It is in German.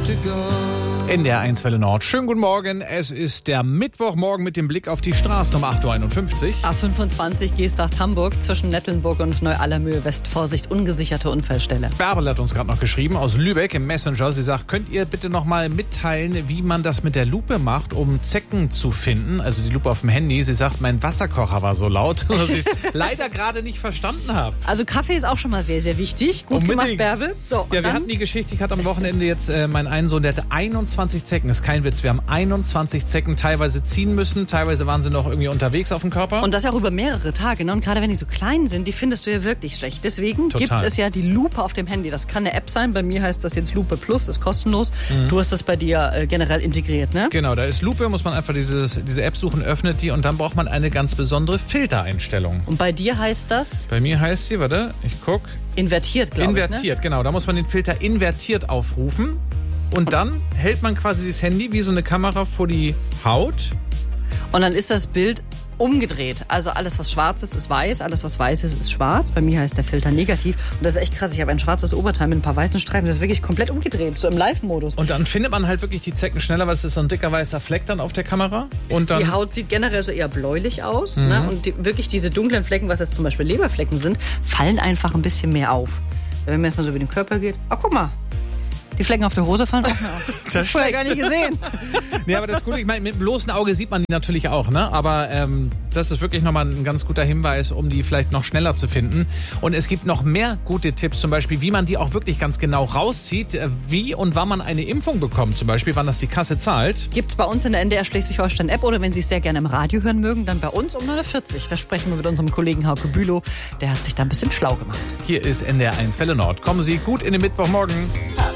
In der 1 Welle Nord. Schönen guten Morgen. Es ist der Mittwochmorgen mit dem Blick auf die Straßen um 8.51 Uhr. A25 Geesthacht-Hamburg zwischen Nettelnburg und Neu-Allermöhe West. Vorsicht, ungesicherte Unfallstelle. Bärbel hat uns gerade noch geschrieben aus Lübeck im Messenger. Sie sagt, könnt ihr bitte noch mal mitteilen, wie man das mit der Lupe macht, um Zecken zu finden? Also die Lupe auf dem Handy. Sie sagt, mein Wasserkocher war so laut, dass ich es leider gerade nicht verstanden habe. Also Kaffee ist auch schon mal sehr, sehr wichtig. Gut gemacht, Bärbel. So, ja, wir hatten die Geschichte, ich hatte am Wochenende jetzt meinen einen Sohn, der hatte 21 Zecken, ist kein Witz. Wir haben 21 Zecken teilweise ziehen müssen, teilweise waren sie noch irgendwie unterwegs auf dem Körper. Und das ja auch über mehrere Tage, ne? Und gerade wenn die so klein sind, die findest du ja wirklich schlecht. Deswegen gibt es ja die Lupe auf dem Handy. Das kann eine App sein. Bei mir heißt das jetzt Lupe Plus, ist kostenlos. Du hast das bei dir generell integriert, ne? Genau, da ist Lupe, muss man einfach diese App suchen, öffnet die und dann braucht man eine ganz besondere Filtereinstellung. Und bei dir heißt das? Bei mir heißt sie, warte, ich guck. Invertiert, glaube ich. Invertiert, genau. Da muss man den Filter invertiert aufrufen. Und dann hält man quasi das Handy wie so eine Kamera vor die Haut. Und dann ist das Bild umgedreht. Also alles, was schwarz ist, ist weiß. Alles, was weiß ist, ist schwarz. Bei mir heißt der Filter negativ. Und das ist echt krass. Ich habe ein schwarzes Oberteil mit ein paar weißen Streifen. Das ist wirklich komplett umgedreht. So im Live-Modus. Und dann findet man halt wirklich die Zecken schneller, weil es ist so ein dicker weißer Fleck dann auf der Kamera. Und dann die Haut sieht generell so eher bläulich aus. Ne? Und wirklich diese dunklen Flecken, was jetzt zum Beispiel Leberflecken sind, fallen einfach ein bisschen mehr auf. Wenn man jetzt mal so über den Körper geht. Ach, guck mal. Die Flecken auf der Hose fallen auch mehr auf. Das habe ich vorher gar nicht gesehen. Nee, aber das ist gut. Ich meine, mit dem bloßen Auge sieht man die natürlich auch, ne? Aber das ist wirklich nochmal ein ganz guter Hinweis, um die vielleicht noch schneller zu finden. Und es gibt noch mehr gute Tipps, zum Beispiel, wie man die auch wirklich ganz genau rauszieht, wie und wann man eine Impfung bekommt, zum Beispiel, wann das die Kasse zahlt. Gibt's bei uns in der NDR Schleswig-Holstein-App oder wenn Sie es sehr gerne im Radio hören mögen, dann bei uns um 9.40 Uhr. Da sprechen wir mit unserem Kollegen Hauke Bülow. Der hat sich da ein bisschen schlau gemacht. Hier ist NDR 1 Welle Nord. Kommen Sie gut in den Mittwochmorgen.